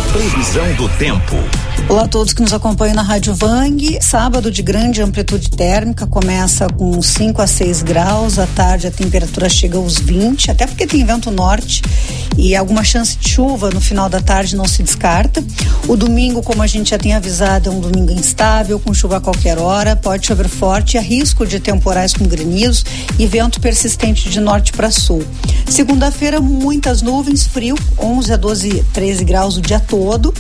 Previsão do tempo. Olá a todos que nos acompanham na Rádio Vang. Sábado de grande amplitude térmica, começa com 5 a 6 graus, à tarde a temperatura chega aos 20, até porque tem vento norte e alguma chance de chuva no final da tarde não se descarta. O domingo, como a gente já tem avisado, é um domingo instável, com chuva a qualquer hora, pode chover forte, há risco de temporais com granizo e vento persistente de norte para sul. Segunda-feira, muitas nuvens, frio, 11 a 12, 13 graus o dia todo.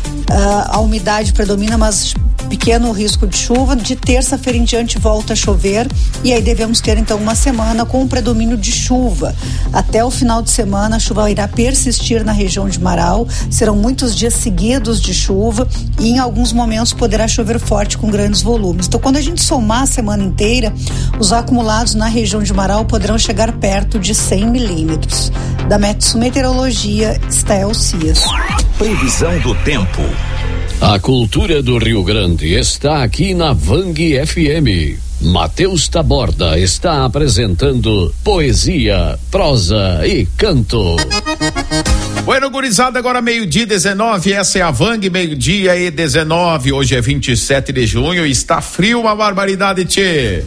A umidade predomina, mas pequeno risco de chuva. De terça-feira em diante volta a chover e aí devemos ter então uma semana com um predomínio de chuva. Até o final de semana a chuva irá persistir na região de Marau, serão muitos dias seguidos de chuva e em alguns momentos poderá chover forte com grandes volumes. Então, quando a gente somar a semana inteira, os acumulados na região de Marau poderão chegar perto de 100 milímetros. Da Metsu Meteorologia, Stael Cias. Previsão do tempo. A cultura do Rio Grande está aqui na Vang FM. Matheus Taborda está apresentando poesia, prosa e canto. Bueno, gurizada, agora 12:19, essa é a Vang, 12:19, hoje é 27 de junho e está frio, uma barbaridade, tchê.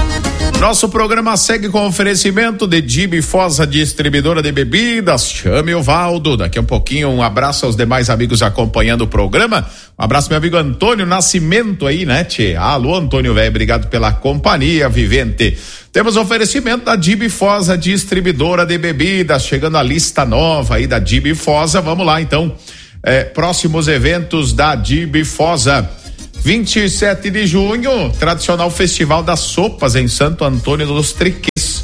Nosso programa segue com oferecimento de Gibi Fosa, distribuidora de bebidas. Chame o Valdo. Daqui a um pouquinho, um abraço aos demais amigos acompanhando o programa. Um abraço, meu amigo Antônio Nascimento aí, né, tchê? Alô, Antônio, velho, obrigado pela companhia, vivente. Temos oferecimento da Gibi Fosa, distribuidora de bebidas. Chegando a lista nova aí da Gibi Fosa. Vamos lá, então. Próximos eventos da Gibi Fosa. 27 de junho, tradicional Festival das Sopas em Santo Antônio dos Triquis.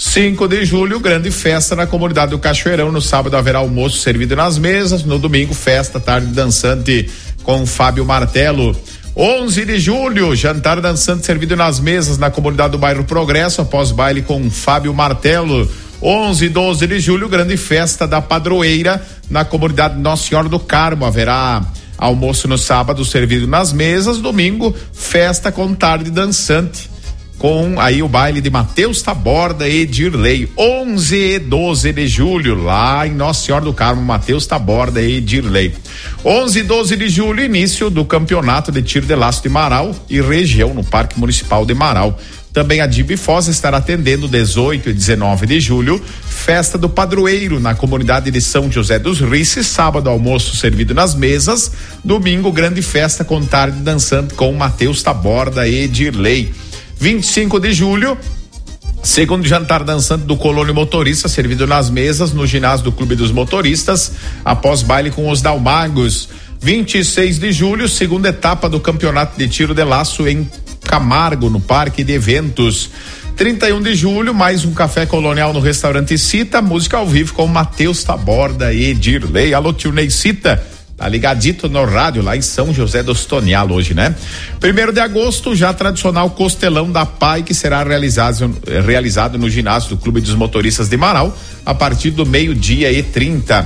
5 de julho, grande festa na comunidade do Cachoeirão. No sábado haverá almoço servido nas mesas. No domingo, festa, tarde dançante com Fábio Martelo. 11 de julho, jantar dançante servido nas mesas na comunidade do bairro Progresso, após baile com Fábio Martelo. 11 e 12 de julho, grande festa da Padroeira na comunidade Nossa Senhora do Carmo. Haverá almoço no sábado servido nas mesas, domingo festa com tarde dançante com aí o baile de Matheus Taborda e Dirley. 11 e 12 de julho lá em Nossa Senhora do Carmo, Matheus Taborda e Dirley. 11 e 12 de julho, início do campeonato de tiro de laço de Marau e região no Parque Municipal de Marau. Também a Gibi Fosa estará atendendo 18 e 19 de julho, festa do padroeiro na comunidade de São José dos Rices, sábado almoço servido nas mesas, domingo grande festa com tarde dançante com Matheus Taborda e Dirley. 25 de julho, segundo jantar dançante do Colônia Motorista, servido nas mesas no ginásio do Clube dos Motoristas, após baile com os Dalmagos. 26 de julho, segunda etapa do campeonato de tiro de laço em Camargo, no Parque de Eventos. 31 de julho, mais um café colonial no restaurante Cita, música ao vivo com Matheus Taborda e Dirley. Alô, tio Ney Cita, tá ligadito no rádio lá em São José dos Tonial hoje, né? 1º de agosto, já tradicional Costelão da Pai, que será realizado no ginásio do Clube dos Motoristas de Marau, a partir do 12:30.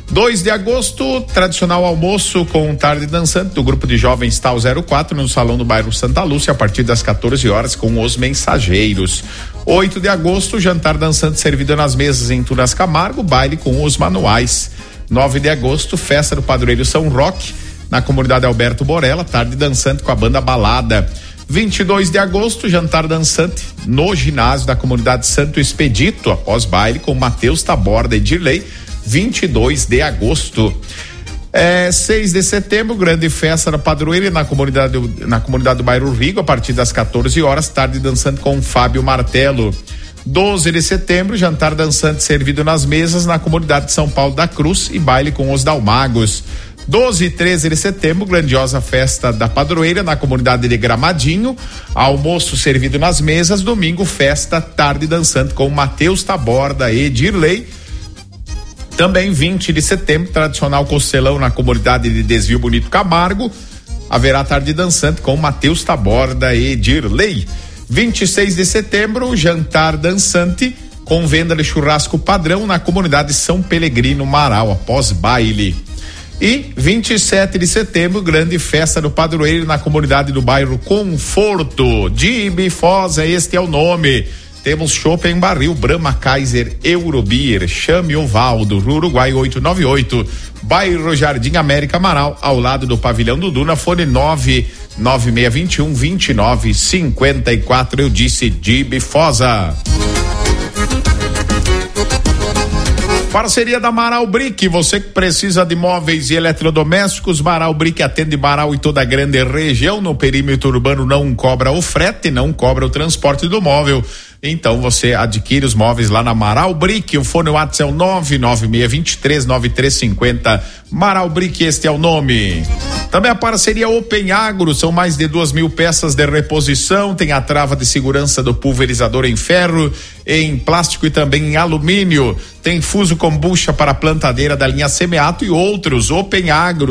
2 de agosto, tradicional almoço com tarde dançante do grupo de jovens Tal 04 no salão do bairro Santa Lúcia a partir das 14 horas com os mensageiros. 8 de agosto, jantar dançante servido nas mesas em Tunas Camargo, baile com os manuais. 9 de agosto, festa do padroeiro São Roque na comunidade Alberto Borella, tarde dançante com a banda Balada. 22 de agosto, jantar dançante no ginásio da comunidade Santo Expedito, após baile com Matheus Taborda e Dirley. 22 de agosto. 6 de setembro, grande festa da padroeira na comunidade do bairro Rigo, a partir das 14 horas, tarde dançante com Fábio Martelo. 12 de setembro, jantar dançante servido nas mesas na comunidade de São Paulo da Cruz e baile com os Dalmagos. 12 e 13 de setembro, grandiosa festa da padroeira na comunidade de Gramadinho, almoço servido nas mesas, domingo festa, tarde dançante com Matheus Taborda e Dirley. Também 20 de setembro, tradicional Costelão na comunidade de Desvio Bonito Camargo, haverá tarde dançante com Matheus Taborda e Dirley. 26 de setembro, jantar dançante com venda de churrasco padrão na comunidade São Pelegrino Marau, após baile. E 27 de setembro, grande festa do padroeiro na comunidade do bairro Conforto. Gibi Fosa, este é o nome. Temos chopp em barril, Brahma, Kaiser, Eurobeer. Chame o Valdo, Uruguai 898, bairro Jardim América, Amaral, ao lado do pavilhão do Duna. Fone 99621-2954. Eu disse de Bifosa. Parceria da Marau Brick, você que precisa de móveis e eletrodomésticos, Marau Brick atende Marau e toda a grande região. No perímetro urbano não cobra o frete, não cobra o transporte do móvel. Então você adquire os móveis lá na Marau Brick. O fone WhatsApp é o 996239350. Marau Brick, este é o nome. Também a parceria Open Agro, são mais de 2.000 peças de reposição. Tem a trava de segurança do pulverizador em ferro, em plástico e também em alumínio. Tem fuso com bucha para a plantadeira da linha Semeato e outros. Open Agro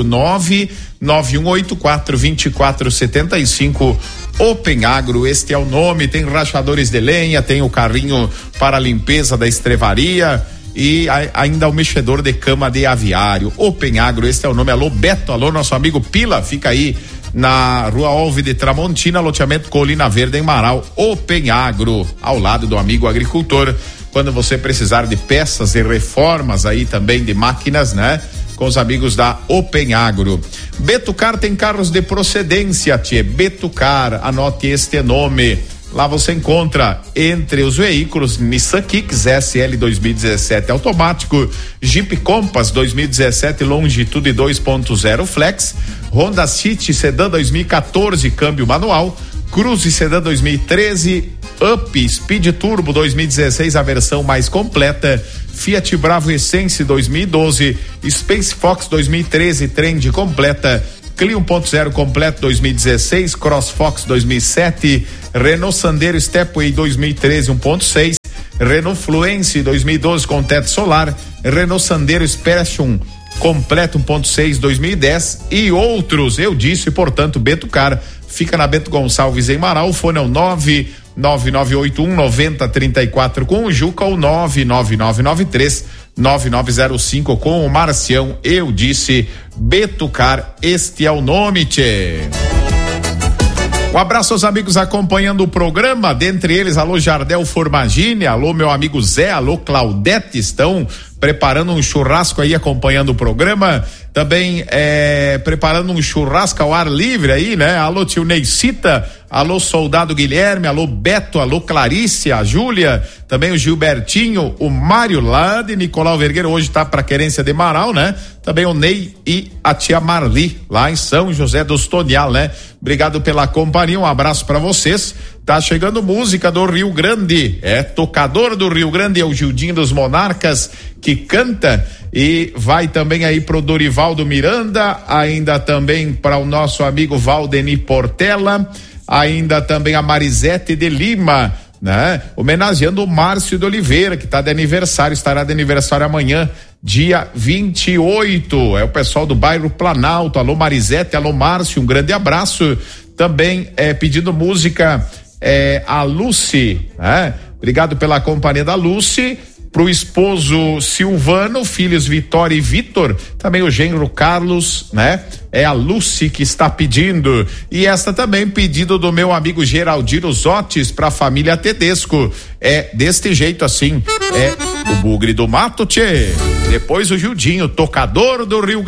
991842475. Open Agro, este é o nome. Tem rachadores de lenha, tem o carrinho para limpeza da estrevaria e ainda o mexedor de cama de aviário. Open Agro, este é o nome. Alô Beto, alô nosso amigo Pila, fica aí na Rua Alve de Tramontina, loteamento Colina Verde em Marau. Open Agro, ao lado do amigo agricultor. Quando você precisar de peças e reformas aí também de máquinas, né? Com os amigos da Open Agro. Betucar tem carros de procedência, tchê. Betucar, anote este nome. Lá você encontra entre os veículos Nissan Kicks SL 2017 automático, Jeep Compass 2017 Longitude 2.0 Flex, Honda City Sedan 2014 câmbio manual, Cruze Sedan 2013, Up Speed Turbo 2016 a versão mais completa, Fiat Bravo Essence 2012, Space Fox 2013 Trend completa, Clio 1.0 completo 2016, CrossFox 2007, Renault Sandero Stepway 2013 1.6, Renault Fluence 2012 com teto solar, Renault Sandero Passion completo 1.6 2010 e outros. Eu disse, portanto, Betucar fica na Bento Gonçalves em Marau. O fone é o 99981-9034 com o Juca, ou 99993-9905 com o Marcião. Eu disse Betucar, este é o nome, tchê. Um abraço aos amigos acompanhando o programa, dentre eles, alô Jardel Formagine, alô meu amigo Zé, alô Claudete, estão preparando um churrasco aí, acompanhando o programa, também preparando um churrasco ao ar livre aí, né? Alô tio Neicita, alô Soldado Guilherme, alô Beto, alô Clarice, a Júlia, também o Gilbertinho, o Mário lá de Nicolau Vergueiro, hoje tá pra querência de Marau, né? Também o Ney e a tia Marli, lá em São José dos Tonial, né? Obrigado pela companhia, um abraço pra vocês. Tá chegando música do Rio Grande, tocador do Rio Grande, é o Gildinho dos Monarcas que canta, e vai também aí pro Dorivaldo Miranda, ainda também para o nosso amigo Valdeni Portela, ainda também a Marisete de Lima, né? Homenageando o Márcio de Oliveira, que tá de aniversário, estará de aniversário amanhã, dia 28, é o pessoal do bairro Planalto. Alô Marisete, alô Márcio, um grande abraço. Também pedindo música a Lucy, né? Obrigado pela companhia da Lucy. Pro esposo Silvano, filhos Vitória e Vitor, também o genro Carlos, né? É a Lucy que está pedindo. E esta também pedido do meu amigo Geraldino Zotes pra família Tedesco. É deste jeito assim, é o Bugre do Mato, tchê. Depois o Gildinho, tocador do Rio Grande.